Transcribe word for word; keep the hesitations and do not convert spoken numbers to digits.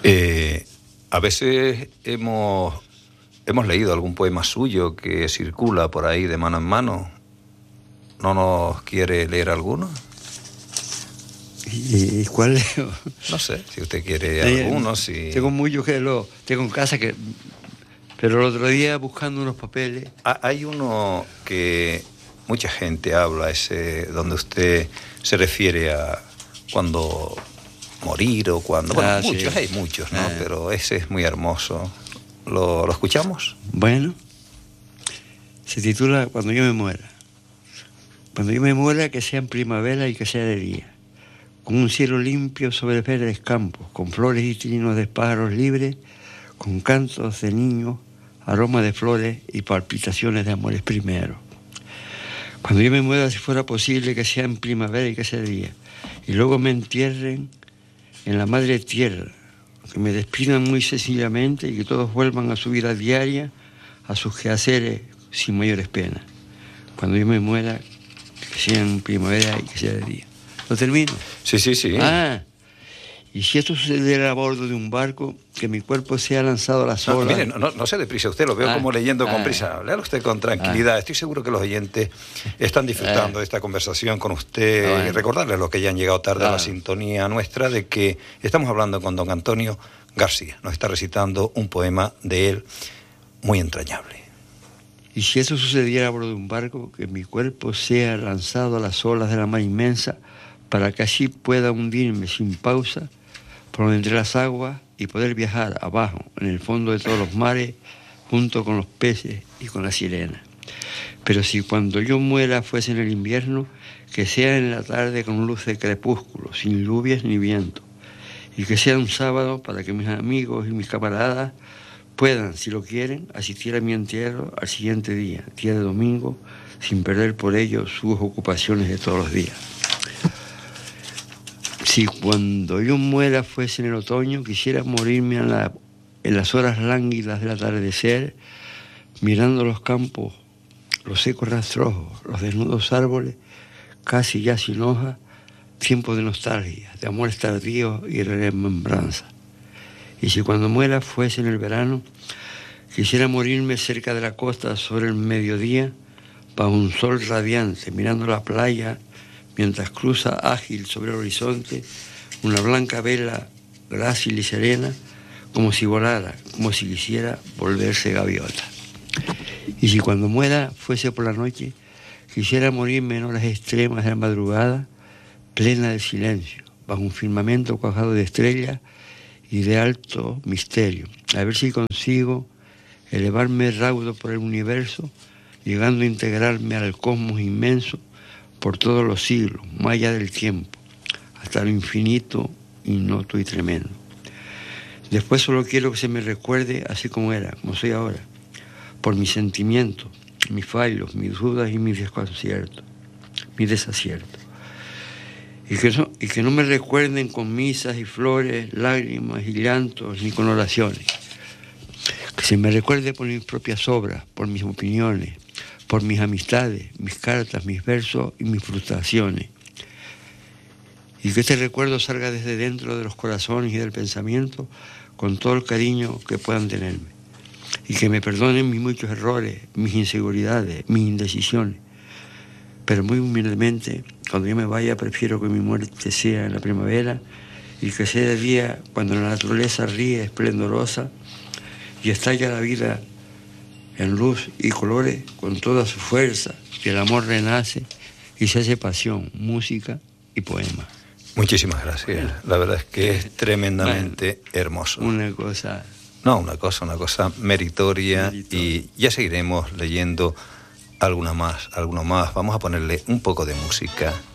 Eh, a veces hemos, hemos leído algún poema suyo que circula por ahí de mano en mano. ¿No nos quiere leer alguno? ¿Y, y cuál leo? No sé, si usted quiere Eh, alguno, si... Tengo muchos que lo tengo en casa, que pero el otro día buscando unos papeles... Ah, hay uno que mucha gente habla, ese donde usted se refiere a cuando morir o cuando... Bueno, Ah, muchos, sí. hay muchos, ¿no? Ah. Pero ese es muy hermoso. ¿Lo, lo escuchamos? Bueno, se titula Cuando yo me muera. Cuando yo me muera, que sea en primavera y que sea de día, con un cielo limpio sobre verdes campos, con flores y trinos de pájaros libres, con cantos de niños, aroma de flores y palpitaciones de amores primeros. Cuando yo me muera, si fuera posible, que sea en primavera y que sea de día, y luego me entierren en la madre tierra, que me despidan muy sencillamente y que todos vuelvan a su vida diaria, a sus quehaceres sin mayores penas. Cuando yo me muera, que sea en primavera y que sea de día. ¿Lo termino? Sí, sí, sí. Ah, y si esto sucediera a bordo de un barco, que mi cuerpo sea lanzado a las No, olas... mire, no, no se deprisa, usted lo veo Ah, como leyendo con ah, prisa. Léalo usted con tranquilidad. ah. Estoy seguro que los oyentes están disfrutando Ah. de esta conversación con usted. Ah, bueno. Y recordarles a los que ya han llegado tarde a la Ah. sintonía nuestra de que estamos hablando con don Antonio García. Nos está recitando un poema de él muy entrañable. Y si eso sucediera a bordo de un barco, que mi cuerpo sea lanzado a las olas de la mar inmensa, para que así pueda hundirme sin pausa por entre las aguas y poder viajar abajo, en el fondo de todos los mares, junto con los peces y con las sirenas. Pero si cuando yo muera fuese en el invierno, que sea en la tarde con luz de crepúsculo, sin lluvias ni viento, y que sea un sábado para que mis amigos y mis camaradas puedan, si lo quieren, asistir a mi entierro al siguiente día, día de domingo, sin perder por ello sus ocupaciones de todos los días. Si cuando yo muera fuese en el otoño, quisiera morirme en, la, en las horas lánguidas del atardecer, mirando los campos, los secos rastrojos, los desnudos árboles, casi ya sin hojas, tiempo de nostalgia, de amores tardíos y remembranza. Y si cuando muera fuese en el verano, quisiera morirme cerca de la costa sobre el mediodía, bajo un sol radiante, mirando la playa, mientras cruza ágil sobre el horizonte una blanca vela grácil y serena, como si volara, como si quisiera volverse gaviota. Y si cuando muera fuese por la noche, quisiera morirme en horas extremas de la madrugada, plena de silencio, bajo un firmamento cuajado de estrellas y de alto misterio, a ver si consigo elevarme raudo por el universo, llegando a integrarme al cosmos inmenso por todos los siglos, más allá del tiempo, hasta lo infinito, ignoto y tremendo. Después solo quiero que se me recuerde así como era, como soy ahora, por mis sentimientos, mis fallos, mis dudas y mis desconciertos, mis desaciertos. Y que, no, y que no me recuerden con misas y flores, lágrimas y llantos, ni con oraciones. Que se me recuerde por mis propias obras, por mis opiniones, por mis amistades, mis cartas, mis versos y mis frustraciones. Y que este recuerdo salga desde dentro de los corazones y del pensamiento con todo el cariño que puedan tenerme. Y que me perdonen mis muchos errores, mis inseguridades, mis indecisiones. Pero muy humildemente, cuando yo me vaya, prefiero que mi muerte sea en la primavera y que sea de día cuando la naturaleza ríe esplendorosa y estalla la vida en luz y colores con toda su fuerza, y el amor renace y se hace pasión, música y poema. Muchísimas gracias. La verdad es que es tremendamente bueno, hermoso. Una cosa... No, una cosa, una cosa meritoria, meritoria. Y ya seguiremos leyendo alguna más, alguno más. Vamos a ponerle un poco de música.